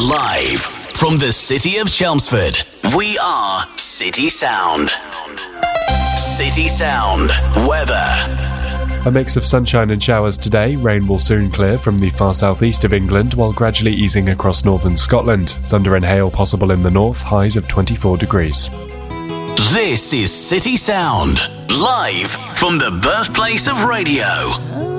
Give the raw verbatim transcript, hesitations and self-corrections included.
Live from the city of Chelmsford, we are City Sound. City Sound weather. A mix of sunshine and showers today. Rain will soon clear from the far southeast of England while gradually easing across northern Scotland. Thunder and hail possible in the north, highs of twenty-four degrees. This is City Sound, live from the birthplace of radio.